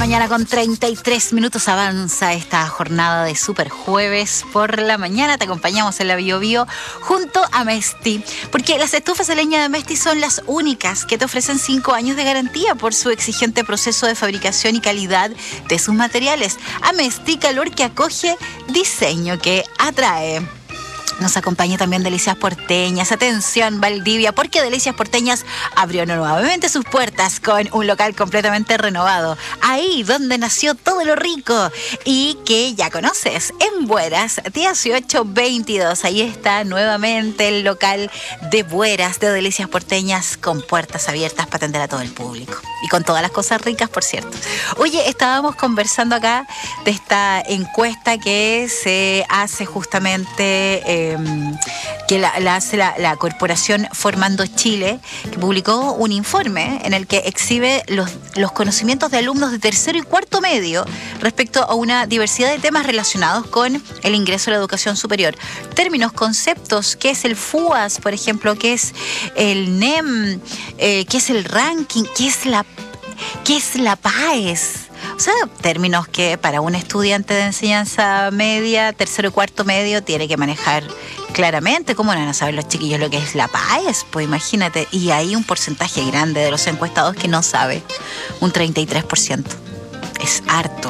mañana con 33 minutos avanza esta jornada de Super Jueves por la mañana. Te acompañamos en la Bio Bio junto a Mesti, porque las estufas de leña de Mesti son las únicas que te ofrecen 5 años de garantía por su exigente proceso de fabricación y calidad de sus materiales. A Mesti, calor que acoge, diseño que atrae. Nos acompaña también Delicias Porteñas. Atención, Valdivia, porque Delicias Porteñas abrió nuevamente sus puertas con un local completamente renovado. Ahí donde nació todo lo rico y que ya conoces, en Bueras 1822. Ahí está nuevamente el local de Bueras de Delicias Porteñas con puertas abiertas para atender a todo el público. Y con todas las cosas ricas, por cierto. Oye, estábamos conversando acá de esta encuesta que se hace justamente... que la hace la Corporación Formando Chile, que publicó un informe en el que exhibe los conocimientos de alumnos de tercero y cuarto medio respecto a una diversidad de temas relacionados con el ingreso a la educación superior. Términos, conceptos, qué es el FUAS, por ejemplo, qué es el NEM, qué es el ranking, qué es la PAES. O sea, términos que para un estudiante de enseñanza media, tercero y cuarto medio, tiene que manejar claramente. ¿Cómo no van a saber los chiquillos lo que es la PAES? Pues imagínate. Y hay un porcentaje grande de los encuestados que no sabe. Un 33%. Es harto.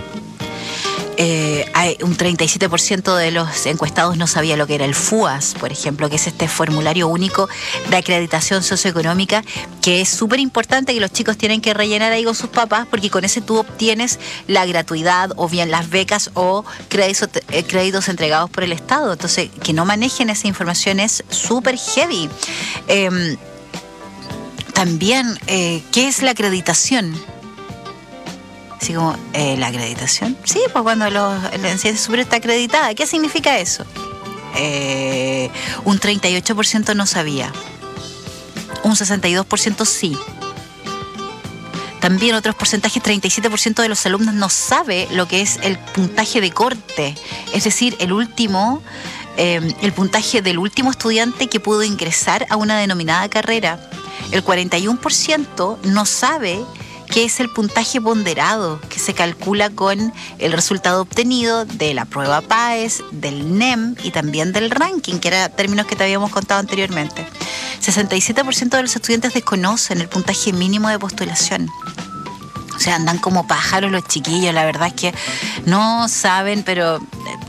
Hay un 37% de los encuestados no sabía lo que era el FUAS, por ejemplo, que es este formulario único de acreditación socioeconómica, que es súper importante, que los chicos tienen que rellenar ahí con sus papás, porque con ese tú obtienes la gratuidad o bien las becas o créditos entregados por el Estado. Entonces, que no manejen esa información es súper heavy. También, ¿qué es la acreditación? Así como, ¿la acreditación? Sí, pues cuando la enseñanza superior está acreditada. ¿Qué significa eso? Un 38% no sabía. Un 62% sí. También otros porcentajes, 37% de los alumnos no sabe lo que es el puntaje de corte. Es decir, el puntaje del último estudiante que pudo ingresar a una denominada carrera. El 41% no sabe que es el puntaje ponderado, que se calcula con el resultado obtenido de la prueba PAES, del NEM y también del ranking, que eran términos que te habíamos contado anteriormente. 67% de los estudiantes desconocen el puntaje mínimo de postulación. O sea, andan como pájaros los chiquillos, la verdad es que no saben, pero